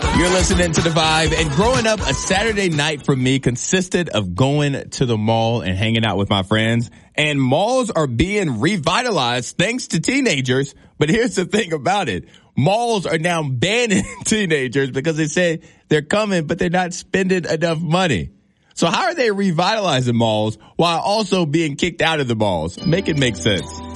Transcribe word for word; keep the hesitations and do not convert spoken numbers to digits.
You're listening to The Vibe, and growing up, a Saturday night for me consisted of going to the mall and hanging out with my friends. And malls are being revitalized thanks to teenagers. But here's the thing about it. Malls are now banning teenagers because they say they're coming, but they're not spending enough money. So how are they revitalizing malls while also being kicked out of the malls? Make it make sense.